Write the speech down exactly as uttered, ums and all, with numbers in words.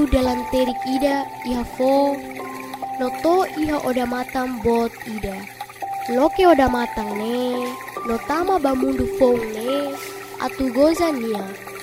tu dalam terik ida iha fo noto iha oda matang bot ida. Loke oda matang ne, notama bamundu fong ne, atu goza nia.